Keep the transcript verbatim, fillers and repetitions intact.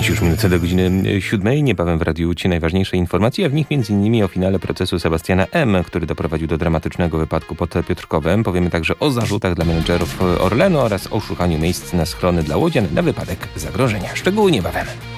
trzydzieści już minut do godziny siódmej. Niebawem w Radiu Ci najważniejsze informacje, a w nich m.in. o finale procesu Sebastiana M., który doprowadził do dramatycznego wypadku pod Piotrkowem. Powiemy także o zarzutach dla menedżerów Orlenu oraz o szukaniu miejsc na schrony dla łodzian na wypadek zagrożenia. Szczegóły niebawem.